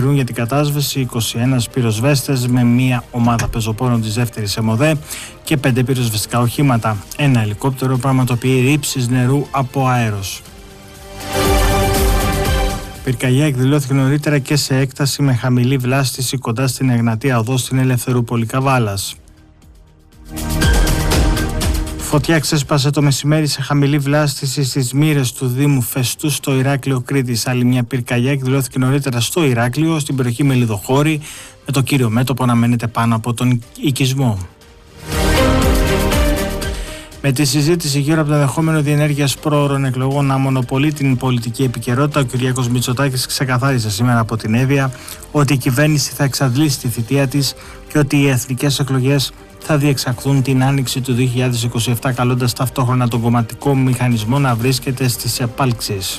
Για την κατάσβεση 21 πυροσβέστες με μία ομάδα πεζοπόρων της δεύτερης ΕΜΟΔΕ και 5 πυροσβεστικά οχήματα. Ένα ελικόπτερο πραγματοποιεί ρήψεις νερού από αέρος. Πυρκαγιά εκδηλώθηκε νωρίτερα και σε έκταση με χαμηλή βλάστηση κοντά στην Εγνατία Οδό στην Ελευθερούπολη Καβάλας. Φωτιά ξέσπασε το μεσημέρι σε χαμηλή βλάστηση στις μοίρες του Δήμου Φεστού στο Ηράκλειο Κρήτης. Άλλη μια πυρκαγιά εκδηλώθηκε νωρίτερα στο Ηράκλειο, στην περιοχή Μελιδοχώρη, με το κύριο μέτωπο να μένεται πάνω από τον οικισμό. Με τη συζήτηση γύρω από το ενδεχόμενο διενέργειας πρόωρων εκλογών να μονοπολεί την πολιτική επικαιρότητα, ο Κυριάκος Μητσοτάκης ξεκαθάρισε σήμερα από την Εύβοια ότι η κυβέρνηση θα εξαντλήσει τη θητεία της και ότι οι εθνικές εκλογές θα διεξαχθούν την άνοιξη του 2027, καλώντας ταυτόχρονα τον κομματικό μηχανισμό να βρίσκεται στις επάλξεις.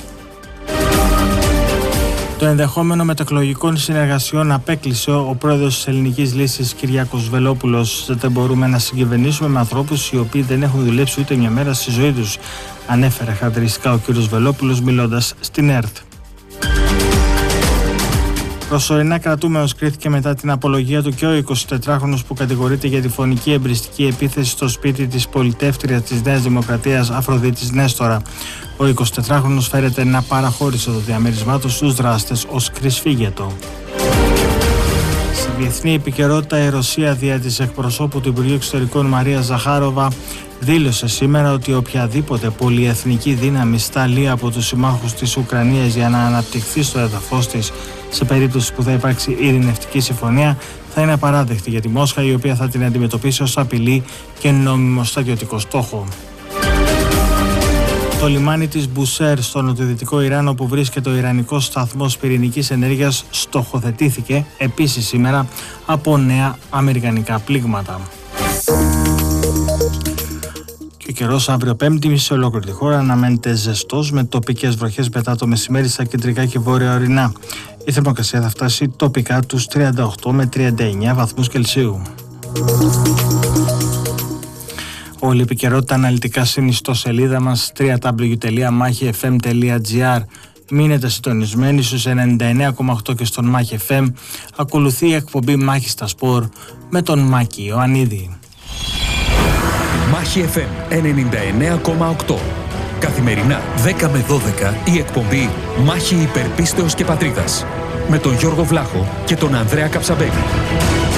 Το ενδεχόμενο μετεκλογικών συνεργασιών απέκλεισε ο πρόεδρος της Ελληνικής Λύσης Κυριάκος Βελόπουλος. Δεν μπορούμε να συγκυβερνήσουμε με ανθρώπους οι οποίοι δεν έχουν δουλέψει ούτε μια μέρα στη ζωή τους, ανέφερε χαρακτηριστικά ο κ. Βελόπουλος μιλώντας στην ΕΡΤ. Προσωρινά κρατούμενος κρίθηκε μετά την απολογία του και ο 24χρονος που κατηγορείται για τη φωνική εμπριστική επίθεση στο σπίτι της πολιτεύτριας της Νέας Δημοκρατίας Αφροδίτης Νέστορα. Ο 24χρονος φέρεται να παραχώρησε το διαμέρισμά του στους δράστες ως κρυσφύγετο. Στη διεθνή επικαιρότητα, η Ρωσία δια της εκπροσώπου του Υπουργείου Εξωτερικών Μαρία Ζαχάροβα δήλωσε σήμερα ότι οποιαδήποτε πολυεθνική δύναμη σταλεί από τους συμμάχους της Ουκρανίας για να αναπτυχθεί στο έδαφος της σε περίπτωση που θα υπάρξει ειρηνευτική συμφωνία θα είναι απαράδεκτη για τη Μόσχα, η οποία θα την αντιμετωπίσει ως απειλή και νόμιμο στρατιωτικό στόχο. Το λιμάνι της Μπουσέρ στο νοτιοδυτικό Ιράν, όπου βρίσκεται ο Ιρανικός σταθμός πυρηνικής ενέργειας, στοχοθετήθηκε επίσης σήμερα από νέα αμερικανικά πλήγματα. Και ο καιρός αύριο Πέμπτη σε ολόκληρη τη χώρα αναμένεται ζεστός, με τοπικές βροχές μετά το μεσημέρι στα κεντρικά και βόρεια ορεινά. Η θερμοκρασία θα φτάσει τοπικά τους 38 με 39 βαθμούς Κελσίου. Όλη η επικαιρότητα αναλυτικά στην ιστοσελίδα μας www.machifm.gr. Μείνετε συντονισμένοι στους 99,8 και στον Μάχη FM. Ακολουθεί η εκπομπή Μάχη στα Σπορ με τον Μάκη Ιωαννίδη. Μάχη FM 99,8. Καθημερινά 10 με 12 η εκπομπή Μάχη υπερπίστεως και πατρίδας με τον Γιώργο Βλάχο και τον Ανδρέα Καψαμπέλη.